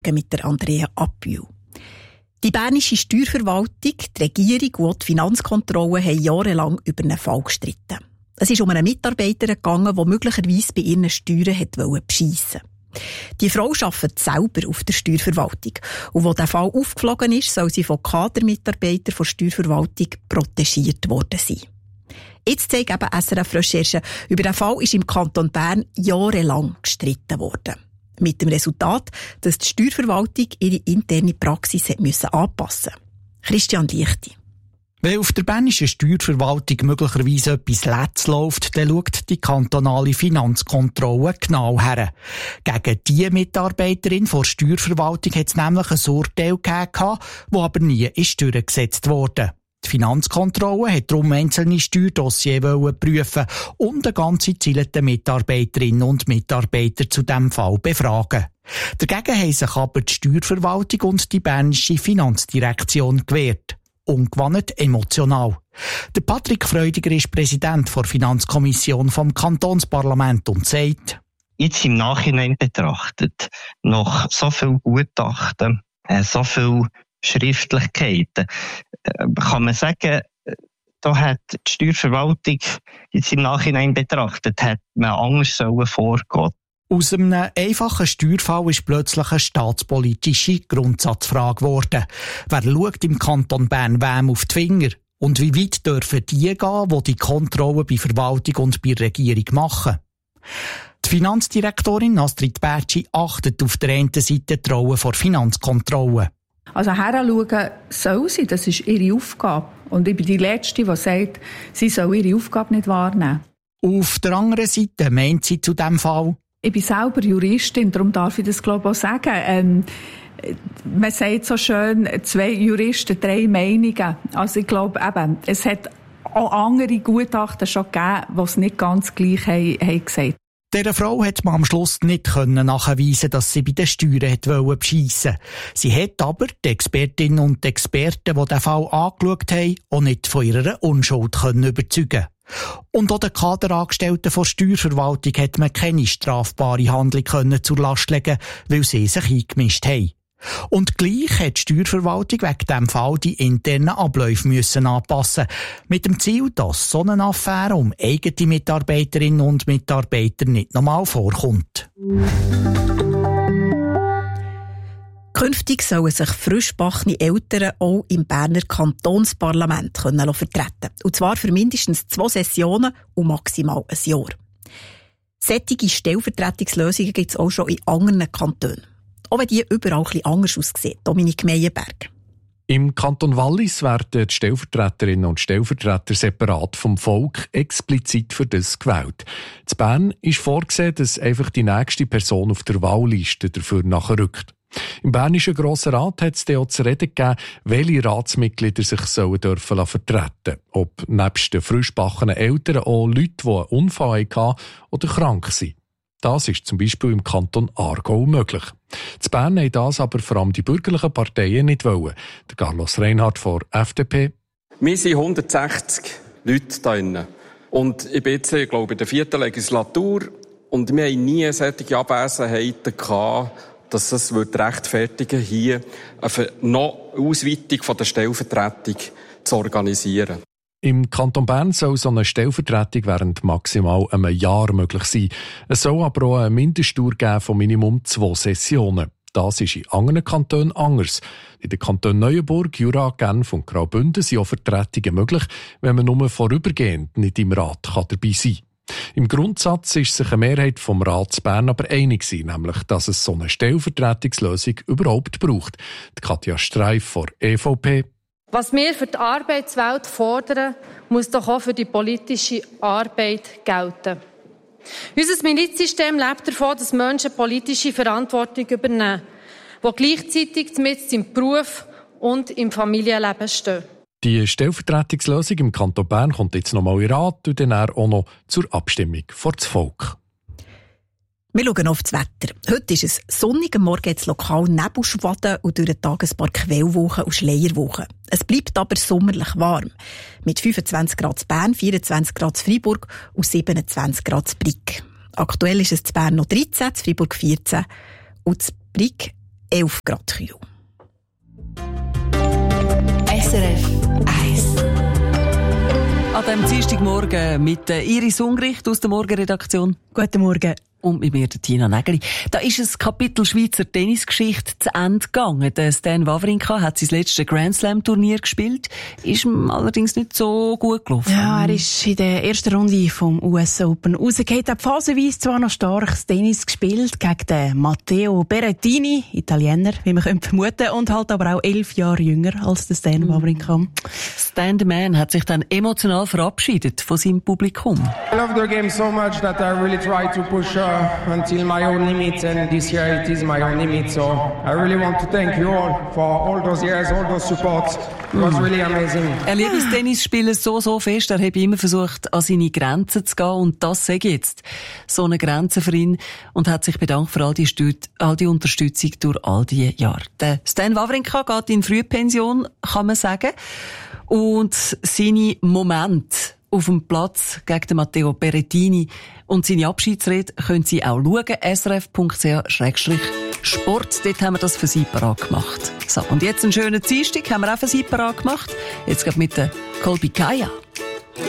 mit der Andrea Appühl. Die bernische Steuerverwaltung, die Regierung und die Finanzkontrolle haben jahrelang über einen Fall gestritten. Es ist um eine Mitarbeiterin gegangen, die möglicherweise bei ihren Steuern beschissen wollte. Die Frau arbeitet selber auf der Steuerverwaltung. Und als der Fall aufgeflogen ist, soll sie von Kadermitarbeitern der Steuerverwaltung protegiert worden sein. Jetzt zeigt eben SRF-Recherche, über den Fall ist im Kanton Bern jahrelang gestritten worden. Mit dem Resultat, dass die Steuerverwaltung ihre interne Praxis anpassen musste. Christian Lichti. Wenn auf der bernischen Steuerverwaltung möglicherweise etwas Letz läuft, dann schaut die kantonale Finanzkontrolle genau her. Gegen die Mitarbeiterin der Steuerverwaltung hat es nämlich ein Urteil gegeben, das aber nie durchgesetzt wurde. Die Finanzkontrolle hat darum einzelne Steuerdossiers prüfen und eine ganze Zahl der Mitarbeiterinnen und Mitarbeiter zu diesem Fall befragen. Dagegen haben sich aber die Steuerverwaltung und die bernische Finanzdirektion gewehrt. Ungewohnt emotional. Der Patrick Freudiger ist Präsident der Finanzkommission vom Kantonsparlament und sagt: Jetzt im Nachhinein betrachtet, nach so viel Gutachten, so viel Schriftlichkeiten, kann man sagen, da hat die Steuerverwaltung jetzt im Nachhinein betrachtet, hat man anders vorgehen. Aus einem einfachen Steuerfall ist plötzlich eine staatspolitische Grundsatzfrage geworden. Wer schaut im Kanton Bern wem auf die Finger? Und wie weit dürfen die gehen, die die Kontrollen bei Verwaltung und bei Regierung machen? Die Finanzdirektorin Astrid Bertschi achtet auf der einen Seite die Rolle der Finanzkontrolle. Also heranschauen soll sie, das ist ihre Aufgabe. Und ich bin die Letzte, die sagt, sie soll ihre Aufgabe nicht wahrnehmen. Auf der anderen Seite meint sie zu diesem Fall: Ich bin selber Juristin, darum darf ich das, glaube ich, auch sagen. Man sagt so schön, 2 Juristen, 3 Meinungen. Also ich glaube eben, es hat auch andere Gutachten schon gegeben, die es nicht ganz gleich haben gesagt. Dieser Frau hat man am Schluss nicht nachweisen, dass sie bei den Steuern beschissen wollte. Sie hat aber die Expertinnen und Experten, die den Fall angeschaut haben, auch nicht von ihrer Unschuld überzeugen. Und auch den Kaderangestellten der Steuerverwaltung hat man keine strafbare Handlung zur Last legen, weil sie sich eingemischt haben. Und gleich hat die Steuerverwaltung wegen diesem Fall die internen Abläufe anpassen, mit dem Ziel, dass so eine Affäre um eigene Mitarbeiterinnen und Mitarbeiter nicht nochmal vorkommt. Künftig sollen sich frischgebackene Eltern auch im Berner Kantonsparlament vertreten. Und zwar für mindestens 2 Sessionen und maximal ein Jahr. Solche Stellvertretungslösungen gibt es auch schon in anderen Kantonen. Auch wenn die überall ein bisschen anders aussehen. Dominik Meyerberg. Im Kanton Wallis werden die Stellvertreterinnen und Stellvertreter separat vom Volk explizit für das gewählt. In Bern ist vorgesehen, dass einfach die nächste Person auf der Wahlliste dafür nachrückt. Im Bernischen Grossen Rat hat es dann auch zu reden gegeben, welche Ratsmitglieder sich dürfen vertreten. Ob nebst den frischgebackenen Eltern auch Leute, die einen Unfall hatten oder krank sind. Das ist zum Beispiel im Kanton Aargau möglich. In Bern haben das aber vor allem die bürgerlichen Parteien nicht wollen. Der Carlos Reinhardt von FDP. Wir sind 160 Leute hier drin. Und ich bin jetzt, glaube ich, in der 4. Legislatur. Und wir haben nie solche Abwesenheiten gehabt, dass es rechtfertigen würde, hier eine noch Ausweitung von der Stellvertretung zu organisieren. Im Kanton Bern soll so eine Stellvertretung während maximal einem Jahr möglich sein. Es soll aber auch eine Mindestdauer geben von Minimum 2 Sessionen. Das ist in anderen Kantonen anders. In den Kantonen Neuenburg, Jura, Genf und Graubünden sind auch Vertretungen möglich, wenn man nur vorübergehend nicht im Rat dabei sein kann. Im Grundsatz ist sich eine Mehrheit vom Rat zu Bern aber einig gewesen, nämlich, dass es so eine Stellvertretungslösung überhaupt braucht. Die Katja Streif von EVP. Was wir für die Arbeitswelt fordern, muss doch auch für die politische Arbeit gelten. Unser Milizsystem lebt davon, dass Menschen politische Verantwortung übernehmen, die gleichzeitig mit im Beruf und im Familienleben stehen. Die Stellvertretungslösung im Kanton Bern kommt jetzt noch mal in Rat und dann auch noch zur Abstimmung vor das Volk. Wir schauen auf das Wetter. Heute ist es sonnig, am Morgen jetzt lokal Nebelschwaden und durch den Tag ein paar Quellwolken und Schleierwolken. Es bleibt aber sommerlich warm. Mit 25 Grad in Bern, 24 Grad in Freiburg und 27 Grad in Brig. Aktuell ist es in Bern noch 13, in Freiburg 14 und in Brig 11 Grad kühl. SRF 1. An diesem Dienstagmorgen mit Iris Ungricht aus der Morgenredaktion. Guten Morgen. Und mit mir, Tina Nägeli. Da ist ein Kapitel Schweizer Tennisgeschichte zu Ende gegangen. Der Stan Wawrinka hat sein letztes Grand Slam Turnier gespielt. Ist ihm allerdings nicht so gut gelaufen. Ja, er ist in der ersten Runde vom US Open rausgekommen. Hat phasenweise zwar noch starkes Tennis gespielt gegen den Matteo Berrettini, Italiener, wie man vermuten könnte, und halt aber auch 11 Jahre jünger als der Stan Wawrinka. Stan the Man hat sich dann emotional verabschiedet von seinem Publikum. I love the game so much that I really try to push until my own limit, and this year it is my own limit, so I really want to thank you all for all those years, all those supports. It was really amazing. Er liebt das Tennisspielen so fest, er hat immer versucht, an seine Grenzen zu gehen, und das sage ich jetzt. So eine Grenze für ihn, und hat sich bedankt für all die Unterstützung durch all die Jahre. Der Stan Wawrinka geht in Frühpension, kann man sagen, und seine Momente auf dem Platz gegen den Matteo Berrettini und seine Abschiedsrede können Sie auch schauen. srf.ch/Sport. Dort haben wir das für Sie parat gemacht. So, und jetzt einen schönen Dienstag haben wir auch für Sie parat gemacht. Jetzt geht mit der Colby Kaya.